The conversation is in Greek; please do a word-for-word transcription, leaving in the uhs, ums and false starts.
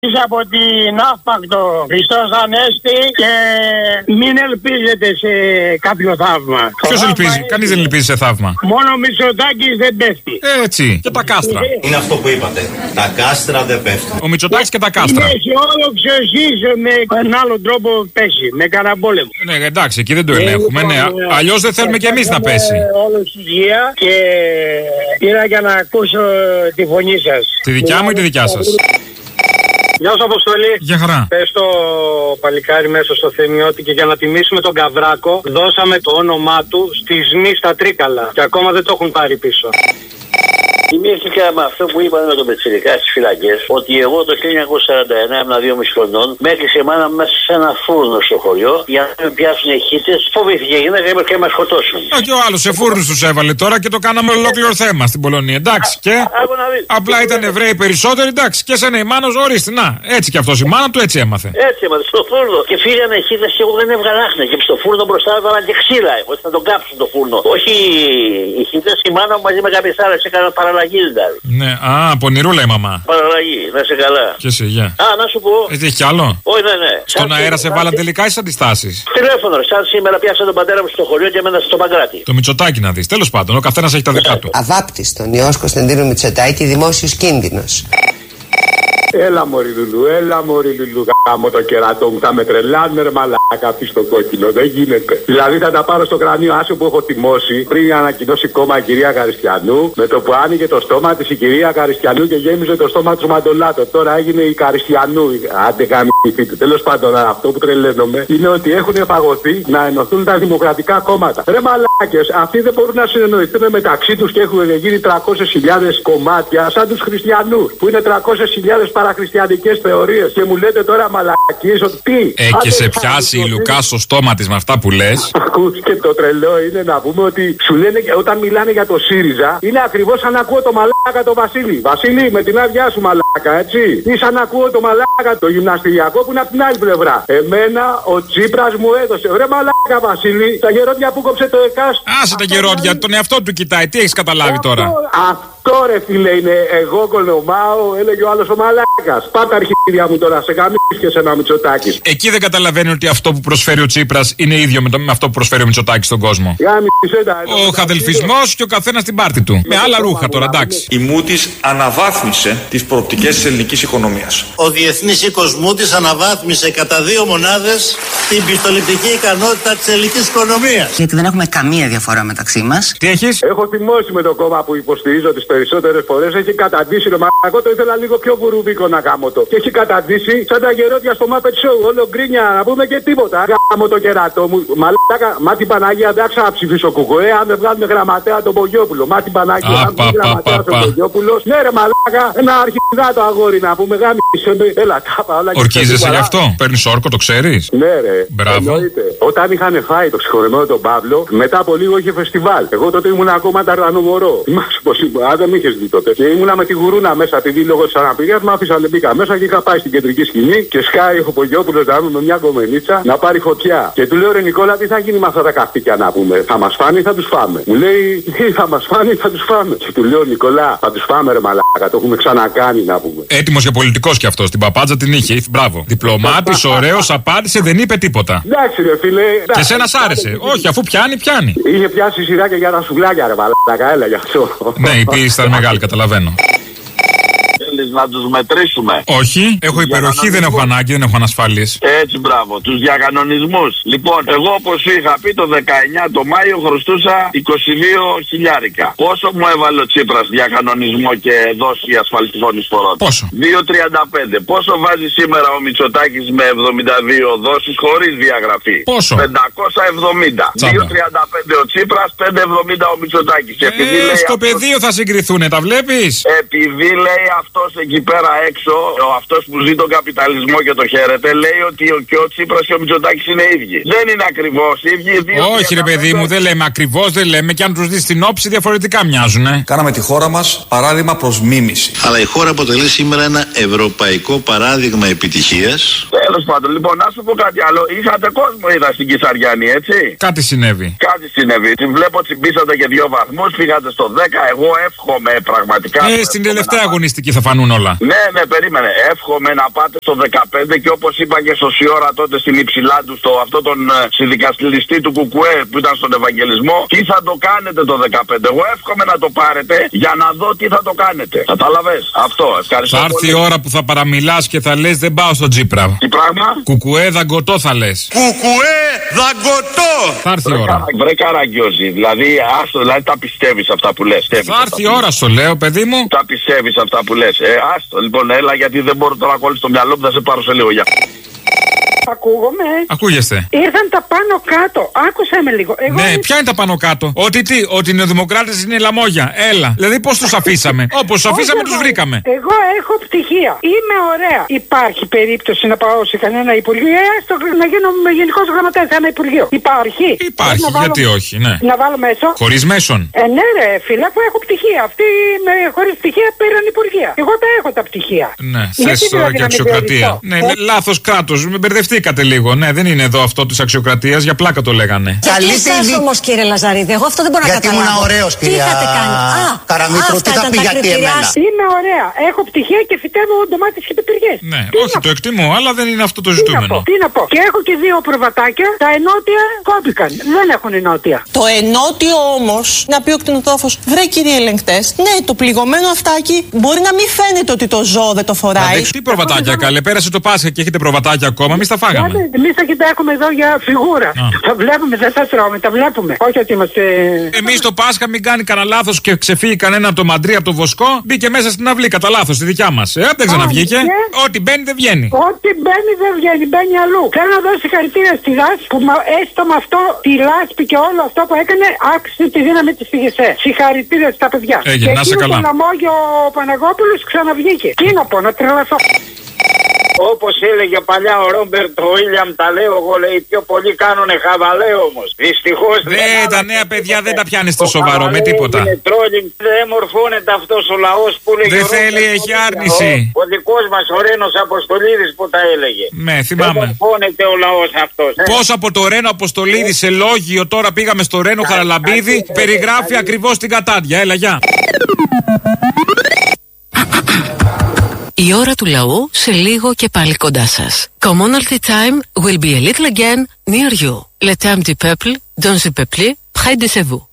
από την Αύπακτο, Χριστός Ανέστη, και μην ελπίζετε σε κάποιο θαύμα. Ποιος ελπίζει, κανείς δεν ελπίζει σε θαύμα. Μόνο ο Μητσοτάκης δεν πέφτει. Έτσι, και τα κάστρα. Είναι αυτό που είπατε. Τα κάστρα δεν πέφτουν. Ο Μητσοτάκης και τα κάστρα. Είναι αισιόδοξο εσείς με έναν άλλο τρόπο πέσει, με κανένα πόλεμο. Ναι, εντάξει, εκεί δεν το ελέγχουμε. Ναι, αλλιώς δεν θέλουμε κι εμείς να πέσει. Όλος υγεία και πήρα για να ακούσω τη φωνή σας. Τη δικιά μου ή τη δικιά σας? Γεια σου, Αποστολή. Για χαρά. Πες το παλικάρι μέσα στο Θεμιώτη και για να τιμήσουμε τον Καβράκο, δώσαμε το όνομά του στη ΣΜΗ στα Τρίκαλα. Και ακόμα δεν το έχουν πάρει πίσω. Θυμήθηκα με αυτό που είπαν με τον Πετσιρικά στις φυλακές, ότι εγώ το χίλια εννιακόσια σαράντα εννέα, ήμουν δύο μισή χρονών, με έκλεισε η μάνα μέσα σε ένα φούρνο στο χωριό για να με πιάσουν οι χίτες. Φοβήθηκε η γυναίκα και με σκοτώσουν. Α, και ο άλλος σε φούρνους τους έβαλε τώρα και το κάναμε ολόκληρο θέμα στην Πολωνία. Εντάξει, και. Απλά ήταν Εβραίοι περισσότεροι, εντάξει, και σαν η μάνα, ορίστε. Να, έτσι κι αυτός η μάνα του έτσι έμαθε. Έτσι έμαθε στο φούρνο. Και φύγανε οι χίτες και εγώ δεν έβγαλα άχνα. Και στο φούρνο μπροστά έβαλαν και ξύλα. Ώστε να τον κάψουν το φούρνο. Όχι οι χίτες, η μάνα μου μαζί με κάποιες άλλες έκαναν παραλλαγή δηλαδή. Ναι, α, πονηρούλα η μαμά. Παραλλαγή, να σε καλά. Και εσύ, γεια. Α, να σου πω. Έτσι έχει κι άλλο? Όχι, ναι, ναι. Στον σαν αέρα σε βάλαν τελικά ή στις αντιστάσεις? Τηλέφωνο, σαν σήμερα πιάσα τον πατέρα μου στο χωριό και έμενα στο Παγκράτη. Το Μητσοτάκη να δεις. Τέλος πάντων, ο καθένας έχει τα δικά του. Αβάπτιστον Υιός Κωνσταντίνου Μητσοτάκη, δημόσιος κίνδυνος. Έλα μωρή Λουλού, έλα μωρή Λουλού, γάμο το κερατό μου, θα με τρελάνε ρε μαλάκα πίσω κόκκινο, δεν γίνεται. Δηλαδή θα τα πάρω στο κρανίο άσο που έχω τιμώσει πριν ανακοινώσει κόμμα η κυρία Καριστιανού, με το που άνοιγε το στόμα της η κυρία Καριστιανού και γέμιζε το στόμα του Μαντολάτο. Τώρα έγινε η Καριστιανού, άντε γαμιθείτε. Τέλος πάντων, αυτό που τρελαίνομαι είναι ότι έχουν παγωθεί να ενωθούν τα δημοκρατικά κόμματα. Ρε μαλάκες, αυτοί δεν μπορούν να συνεννοηθούν μεταξύ τους και έχουν γίνει τριακόσιες χιλιάδες κομμάτια σαν τους χριστιανούς που είναι τριακόσιες χιλιάδες παραχριστιανικές θεωρίες και μου λέτε τώρα μαλακίες ότι τι. Ε, και σε πιάσει η Λουκά στο στόμα της με αυτά που λες. Ακούς, και το τρελό είναι να πούμε ότι σου λένε όταν μιλάνε για το ΣΥΡΙΖΑ είναι ακριβώς σαν να ακούω το μαλάκα το Βασίλη. Βασίλη, με την άδειά σου μαλάκα, έτσι. Ή σαν να ακούω το μαλάκα το γυμναστηριακό που είναι από την άλλη πλευρά. Εμένα ο Τσίπρας μου έδωσε. Ωραία μαλάκα Βασίλη, τα γερόντια που κόψε το ΕΚΑΣ. Άσε τα γερόντια, τον εαυτό του κοιτάει. Τι έχεις καταλάβει αυτό, τώρα? Αυτό ρε φίλε είναι εγώ κολομάω, έλεγε ο άλλος ο μαλάκας. Πάτα αρχίδια μου τώρα, σε καμίς και σε ένα Μητσοτάκης. Εκεί δεν καταλαβαίνει ότι αυτό που προσφέρει ο Τσίπρας είναι ίδιο με, το, με αυτό που προσφέρει ο Μητσοτάκης στον κόσμο. Ο χαδελφισμός και ο καθένας στην πάρτη του. Με άλλα ρούχα τώρα, εντάξει. Η Μούτης αναβάθμισε τις προοπτικές της ελληνικής οικονομίας. Ο Διεθνής Οίκος Μούτης αναβάθμισε κατά δύο μονάδες την πιστοληπτική ικανότητα της ελληνικής οικονομίας. Γιατί δεν έχουμε καμία διαφορά μεταξύ μας. Τι έχεις? Έχω θυμώσει με το κόμμα που υποστηρίζω τις περισσότερες φορές. Έχει καταντήσει το μαλακό, το ήθελα λίγο πιο βουρουβίκο να κάνω το. Και έχει καταντήσει σαν τα γερόντια στο Muppet Show. Όλο γκρίνια να πούμε και τίποτα. Γάμο το κερατό μου. Μαλάκα, μα την Παναγία δεν θα ψηφίσω κουκουέ. Αν δεν βγάλουμε γραμματέα τον Πογιόπουλο. Μα την Παναγία αν βγάλουμε γραμματέα τον Πογιόπουλο. Ναι, ρε μαλάκα, ένα αρχιδά το αγόρι να πούμε γάμισε. Έλα, τάπα όλα. Ορκίζεσαι γι' αυτό? Παίρνεις όρκο, το ξέρεις? Ναι, ρε. Μπράβο. Όταν είχαν φάει το συγχωρεμένο τον Παύλο, μετά από λίγο είχε φεστιβάλ. Εγώ τότε ήμουν ακόμα ταρδανομορό. Θυμάσαι πως ήμουν, αν δεν με είχες δει τότε. Και ήμουνα με τη γουρούνα μέσα, επειδή λόγω της αναπηρίας μου άφησαν μπήκα μέσα και είχα πάει στην κεντρική σκηνή και σκάει ο Πογιόπουλος να με μια κομμενίτσα να πάρει φωτιά. Και του λέω ρε Νικόλα, τι θα γίνει με αυτά τα καυτίκια να πούμε? Θα μας φάνε ή θα τους φάμε? Μου λέει, τι θα μας φάνε ή θα τους φάμε? Και του λέω Νικόλα, θα τους φάμε ρε μαλάκα, το έχουμε ξανακάνει να πούμε. Έτοιμος για πολιτικός κι αυτός, την παπάντζα την είχε. Μπράβο. Διπλωμάτης, ωραίος, απάντησε, δεν είπε τίποτα. Εντάξει ρε φίλε. Και εσένα σ' άρεσε? Όχι, αφού πιάνει, πιάνει. Είχε πιάσει σειρά και για τα σουβλάκια ρε μαλάκα, έλα γι' αυτό. Ναι, η πίεση ήταν μεγάλη, καταλαβαίνω. Να τους μετρήσουμε. Όχι, έχω υπεροχή, δεν έχω ανάγκη, δεν έχω ανασφάλειες. Έτσι, μπράβο, τους διακανονισμούς. Λοιπόν, εγώ όπως είχα πει το δεκαεννιά το Μάιο χρωστούσα είκοσι δύο χιλιάρικα. Πόσο μου έβαλε ο Τσίπρας διακανονισμό και δόση ασφαλιστικών εισφορών? Πόσο? δύο τριάντα πέντε. Πόσο βάζει σήμερα ο Μητσοτάκης με εβδομήντα δύο δόσεις χωρίς διαγραφή? Πόσο? πεντακόσια εβδομήντα. δύο τριάντα πέντε ο Τσίπρας, πεντακόσια εβδομήντα ο Μητσοτάκης. Ε, στο αυτός... πεδίο θα συγκριθούν, τα βλέπεις? Επειδή λέει αυτός εκεί πέρα έξω, ο αυτός που ζει τον καπιταλισμό και το χαίρεται, λέει ότι ο, και ο Τσίπρας και ο Μητσοτάκης είναι ίδιοι. Δεν είναι ακριβώς ίδιοι. Όχι ρε παιδί μου, δεν λέμε ακριβώς, δεν λέμε, και αν τους δεις στην όψη διαφορετικά μοιάζουν. Ε. Κάναμε τη χώρα μας παράδειγμα προς μίμηση. Αλλά η χώρα αποτελεί σήμερα ένα ευρωπαϊκό παράδειγμα επιτυχίας. Τέλος πάντων, λοιπόν, να σου πω κάτι άλλο. Είχατε κόσμο, είδα στην Κισαριάννη, έτσι. Κάτι συνέβη. Κάτι συνέβη. Την βλέπω τσιμπήσατε και δύο βαθμούς, πήγατε στο δέκα. Εγώ εύχομαι πραγματικά. Ε, στην τελευταία αγωνιστική θα φανούν πεθαίνουν όλα. Ναι, ναι, περίμενε. Εύχομαι να πάτε στο δεκαπέντε και όπως είπα και στο Σιώρα τότε στην υψηλά του, στο αυτό τον ε, συνδικαλιστή του Κουκουέ που ήταν στον Ευαγγελισμό, τι θα το κάνετε το δεκαπέντε. Εγώ εύχομαι να το πάρετε για να δω τι θα το κάνετε. Κατάλαβες. Αυτό. Ευχαριστώ. Θα έρθει η ώρα που θα παραμιλάς και θα λες δεν πάω στο Τσίπρα. Τι πράγμα? Κουκουέ δαγκωτό θα λες. Κουκουέ δαγκωτό! Θα έρθει η ώρα. Βρε Καραγκιόζη, δηλαδή, άστο, δηλαδή τα πιστεύεις αυτά που λες. Θα έρθει η ώρα, στο λέω, παιδί μου. Τα πιστεύεις αυτά που λες. Ε, άστο, λοιπόν, έλα γιατί δεν μπορώ τώρα να κόλλεις το μυαλό μου, θα σε πάρω σε λίγο. Για. Ακούγομαι. Ακούγεστε. Ήρθαν τα πάνω κάτω. Άκουσα με λίγο. Εγώ ναι, είμαι... ποια είναι τα πάνω κάτω. Ότι τι, ότι οι νεοδημοκράτες είναι λαμόγια. Έλα. Δηλαδή πώς τους αφήσαμε. Όπως τους αφήσαμε, τους βρήκαμε. Εγώ έχω πτυχία. Είμαι ωραία. Υπάρχει περίπτωση να πάω σε κανένα υπουργείο, έστω να γίνω με γενικός γραμματέας σε ένα υπουργείο. Υπάρχει. Υπάρχει, γιατί βάλω... όχι, ναι. Να βάλω μέσο. Χωρίς μέσον. Ε, ναι, ρε, φίλα, που έχω πτυχία. Αυτοί με χωρίς πτυχία πήραν υπουργεία. Εγώ τα έχω τα πτυχία. Ναι, θες τώρα και αξιοκρατία. Ναι, λάθος κράτος. Με μπερδευτήκατε λίγο. Ναι, δεν είναι εδώ αυτό της αξιοκρατίας, για πλάκα το λέγανε. Γιατί εσάς όμως, κύριε Λαζαρίδη, εγώ αυτό δεν μπορώ να γιατί καταλάβω. Γιατί ήμουν ωραίος, κυρία Καραμήτρου, τι θα πει γιατί εμένα. Είμαι ωραία, έχω πτυχία και φυτεύω ντομάτες και πιπεριές. Ναι, τι όχι, το εκτιμώ, αλλά δεν είναι αυτό το ζητούμενο. Τι να πω, και έχω και δύο προβατάκια, τα ενότια κόπηκαν, δεν έχουν ενότια. Το ενότιο όμως, να πει ο κτηνοτρόφος, βρε κύριε ελεγκτές, ναι, το πληγωμένο αυτάκι μπορεί να μην φαίνεται ότι το ζώο δεν το φοράει. Τι προβατάκια, καλέ, πέρασε το Πάσχα και έχετε προβατάκια ακόμα, εμείς τα φάγαμε. Εμείς τα έχουμε εδώ για φιγούρα. Α. Τα βλέπουμε, δεν τα τρώμε, τα βλέπουμε. Όχι ότι είμαστε. Εμείς το Πάσχα, μην κάνει κανένα λάθος και ξεφύγει κανένα από το μαντρί, από το βοσκό, μπήκε μέσα στην αυλή κατά λάθος, στη δικιά μας. Ε, δεν ξαναβγήκε. Και... Ό,τι μπαίνει δεν βγαίνει. Ό,τι μπαίνει δεν βγαίνει, μπαίνει αλλού. Θέλω να δώσω συγχαρητήρια στη ΔΑΣ που έστω με αυτό τη λάσπη και όλο αυτό που έκανε, άξιζε τη δύναμη τη ΦΙΓΕΣΕ. Συγχαρητήρια στα παιδιά. Έγινε, να σε καλά. Και λαμόγιο ο Παναγόπουλος ξαναβγήκε. Τι να πω, να τρελαθώ. Όπως έλεγε παλιά ο Ρόμπερτ ο Βίλιαμ, τα λέω εγώ, λέει, πιο πολύ κάνουνε χαβαλέ όμως. Δυστυχώς δεν. Ναι, τα νέα παιδιά δεν τα πιάνει στο σοβαρό με τίποτα. Είναι τρόλινγκ, δεν μορφώνεται αυτός ο λαός που λέγει. Δεν θέλει, έχει άρνηση. Ο, ο δικός μας ο Ρένος Αποστολίδης που τα έλεγε. Ναι, θυμάμαι. Δεν μορφώνεται ο λαός αυτός. Ε. Πώς από το Ρένο Αποστολίδη σε λόγιο τώρα πήγαμε στο Ρένο Χαραλαμπίδη, περιγράφει ακριβώς την κατάντια. Έλα, γεια. Η ώρα του λαού σε λίγο και πάλι κοντά σας. Commonalty time will be a little again near you. Le temps du peuple, dans le peuple, près de vous.